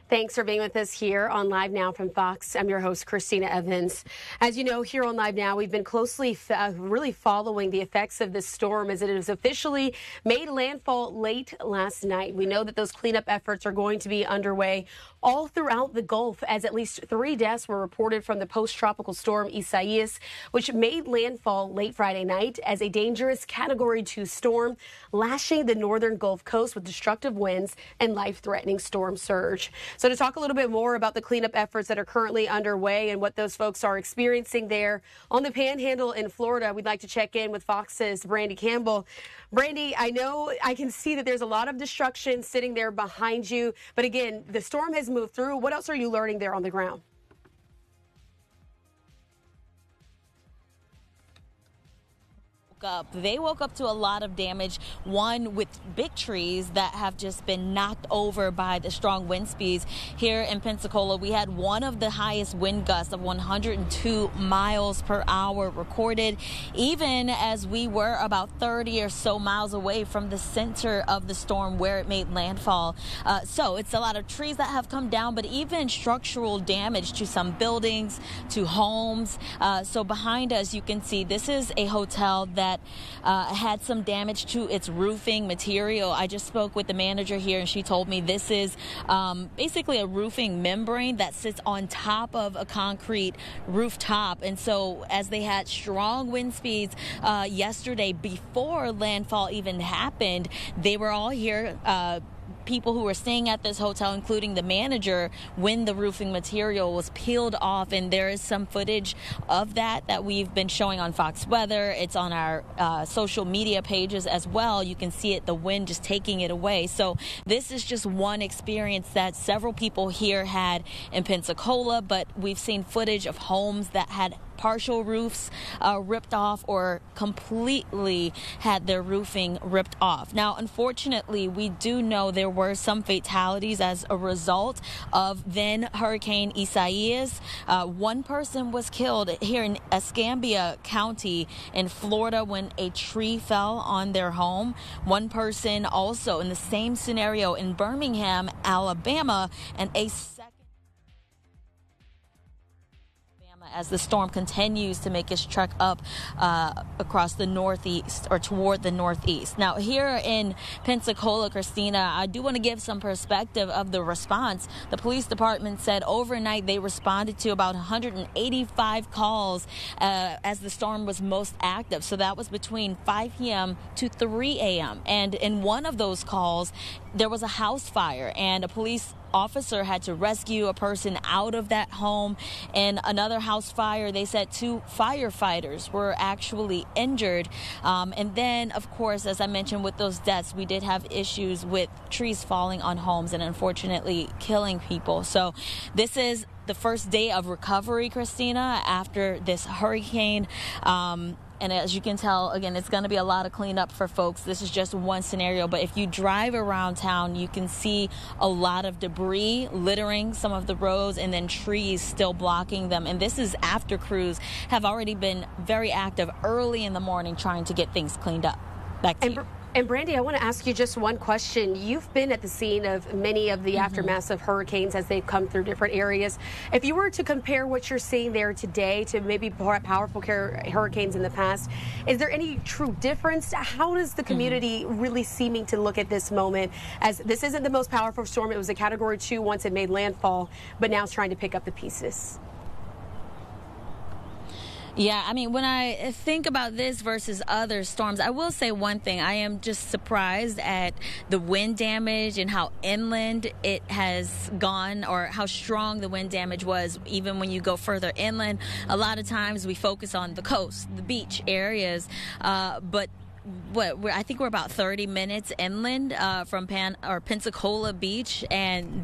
Thanks for being with us here on Live Now from Fox. I'm your host, Christina Evans. As you know, here on Live Now, we've been closely really following the effects of this storm as it has officially made landfall late last night. We know that those cleanup efforts are going to be underway all throughout the Gulf, as at least 3 deaths were reported from the post-tropical storm Isaias, which made landfall late Friday night as a dangerous Category 2 storm, lashing the northern Gulf Coast with destructive winds and life-threatening storm surge. So to talk a little bit more about the cleanup efforts that are currently underway and what those folks are experiencing there on the Panhandle in Florida, we'd like to check in with Fox's Brandy Campbell. Brandy, I know I can see that there's a lot of destruction sitting there behind you, but again, the storm has moved through. What else are you learning there on the ground? They woke up to a lot of damage, one with big trees that have just been knocked over by the strong wind speeds. Here in Pensacola, we had one of the highest wind gusts of 102 miles per hour recorded, even as we were about 30 or so miles away from the center of the storm where it made landfall. So it's a lot of trees that have come down, but even structural damage to some buildings, to homes. So behind us, you can see this is a hotel that had some damage to its roofing material. I just spoke with the manager here, and she told me this is basically a roofing membrane that sits on top of a concrete rooftop. And so as they had strong wind speeds yesterday before landfall even happened, they were all here, people who were staying at this hotel, including the manager, when the roofing material was peeled off. And there is some footage of that we've been showing on Fox Weather. It's on our social media pages as well. You can see it, the wind just taking it away. So this is just one experience that several people here had in Pensacola, but we've seen footage of homes that had partial roofs ripped off or completely had their roofing ripped off. Now, unfortunately, we do know there were some fatalities as a result of then Hurricane Isaias. One person was killed here in Escambia County in Florida when a tree fell on their home. One person also in the same scenario in Birmingham, Alabama, and a second as the storm continues to make its trek up across the northeast or toward the northeast. Now, here in Pensacola, Christina, I do want to give some perspective of the response. The police department said overnight they responded to about 185 calls as the storm was most active. So that was between 5 p.m. to 3 a.m. And in one of those calls, there was a house fire, and a police officer had to rescue a person out of that home. In another house fire, they said 2 firefighters were actually injured. And then, of course, as I mentioned, with those deaths, we did have issues with trees falling on homes and unfortunately killing people. So this is the first day of recovery, Christina, after this hurricane. And as you can tell, again, it's going to be a lot of cleanup for folks. This is just one scenario. But if you drive around town, you can see a lot of debris littering some of the roads and then trees still blocking them. And this is after crews have already been very active early in the morning trying to get things cleaned up. Back to you. And Brandy, I want to ask you just one question. You've been at the scene of many of the aftermaths of hurricanes as they've come through different areas. If you were to compare what you're seeing there today to maybe powerful hurricanes in the past, is there any true difference? How does the community really seeming to look at this moment, as this isn't the most powerful storm? It was a Category 2 once it made landfall, but now it's trying to pick up the pieces. Yeah, I mean, when I think about this versus other storms, I will say one thing. I am just surprised at the wind damage and how inland it has gone, or how strong the wind damage was. Even when you go further inland, a lot of times we focus on the coast, the beach areas, but I think we're about 30 minutes inland from Pensacola Beach, and